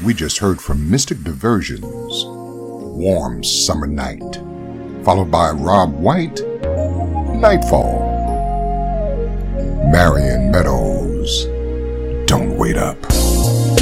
We just heard from Mystic Diversion's Warm Summer Night, followed by Rob White, Nightfall, Marion Meadows,